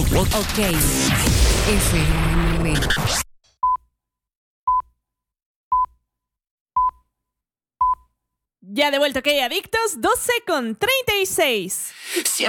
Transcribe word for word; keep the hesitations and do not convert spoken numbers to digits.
Ok. F M V. Ya de vuelta, ok, adictos, doce con treinta y seis.